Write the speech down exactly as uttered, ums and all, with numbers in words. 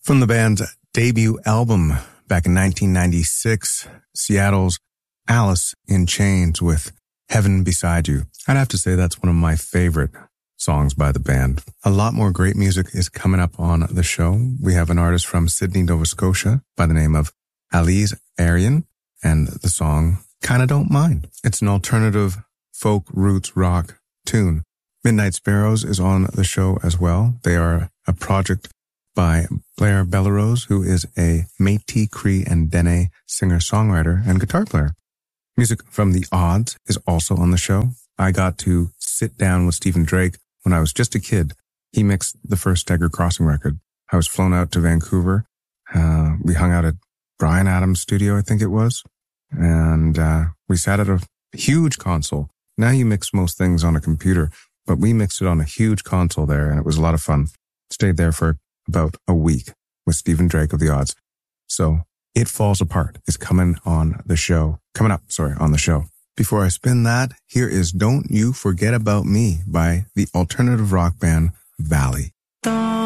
From the band's debut album back in nineteen ninety-six, Seattle's Alice in Chains with Heaven Beside You. I'd have to say that's one of my favorite songs by the band. A lot more great music is coming up on the show. We have an artist from Sydney, Nova Scotia by the name of Alize Arian, and the song Kinda Don't Mind. It's an alternative folk roots rock tune. Midnight Sparrows is on the show as well. They are a project by Blair Bellerose, who is a Métis Cree and Dene singer-songwriter and guitar player. Music from The Odds is also on the show. I got to sit down with Stephen Drake when I was just a kid. He mixed the first Stagger Crossing record. I was flown out to Vancouver. Uh, we hung out at Bryan Adams' studio, I think it was. And uh, we sat at a huge console. Now you mix most things on a computer, but we mixed it on a huge console there, and it was a lot of fun. Stayed there for about a week with Stephen Drake of The Odds. So It Falls Apart is coming on the show. Coming up, sorry, on the show. Before I spin that, here is Don't You Forget About Me by the alternative rock band Valley.